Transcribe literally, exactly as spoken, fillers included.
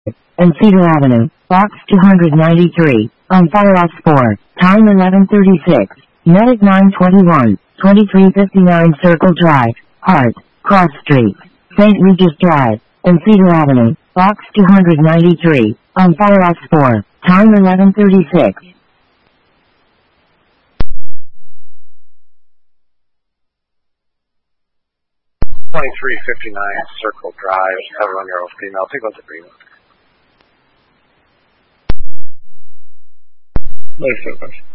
and Cedar Avenue, Box two ninety-three, Omphalos four, time eleven thirty-six, Medic nine twenty-one, twenty-three fifty-nine Circle Drive, Hart, Cross Street, Saint Regis Drive, and Cedar Avenue, Box two ninety-three, Omphalos four, time eleven thirty-six. twenty-three fifty-nine Circle Drive, seven year old female, take out the green one. Later,